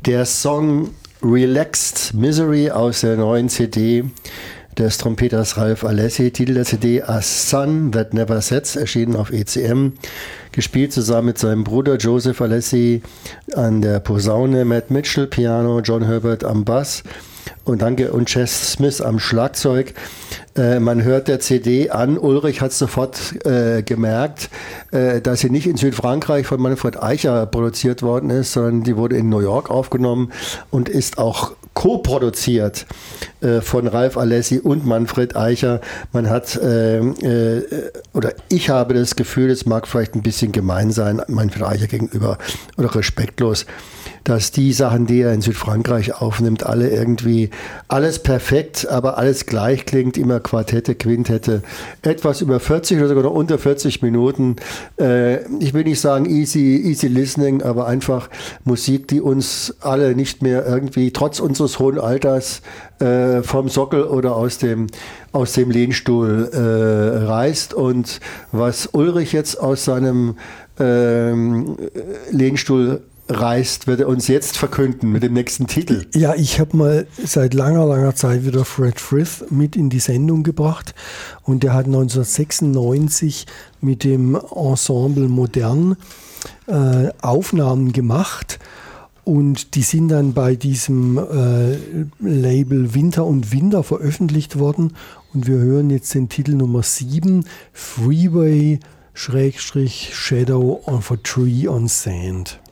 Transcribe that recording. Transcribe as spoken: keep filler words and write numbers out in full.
Der Song Relaxed Misery aus der neuen C D des Trompeters Ralph Alessi, Titel der C D A Sun That Never Sets, erschienen auf E C M, gespielt zusammen mit seinem Bruder Joseph Alessi an der Posaune, Matt Mitchell Piano, John Herbert am Bass und danke und Chess Smith am Schlagzeug. Äh, man hört der C D an, Ulrich hat sofort äh, gemerkt, äh, dass sie nicht in Südfrankreich von Manfred Eicher produziert worden ist, sondern die wurde in New York aufgenommen und ist auch co-produziert äh, von Ralph Alessi und Manfred Eicher. Man hat, äh, äh, oder ich habe das Gefühl, es mag vielleicht ein bisschen gemein sein, Manfred Eicher gegenüber oder respektlos, dass die Sachen, die er in Südfrankreich aufnimmt, alle irgendwie, alles perfekt, aber alles gleich klingt, immer Quartette, Quintette, etwas über vierzig oder sogar noch unter vierzig Minuten. Äh, ich will nicht sagen easy, easy listening, aber einfach Musik, die uns alle nicht mehr irgendwie, trotz unseres hohen Alters, äh, vom Sockel oder aus dem, aus dem Lehnstuhl äh, reißt. Und was Ulrich jetzt aus seinem ähm, Lehnstuhl reißt, wird er uns jetzt verkünden mit dem nächsten Titel. Ja, ich habe mal seit langer, langer Zeit wieder Fred Frith mit in die Sendung gebracht und der hat neunzehnhundertsechsundneunzig mit dem Ensemble Modern äh, Aufnahmen gemacht und die sind dann bei diesem äh, Label Winter und Winter veröffentlicht worden und wir hören jetzt den Titel Nummer sieben, Freeway Schrägstrich Shadow of a Tree on Sand.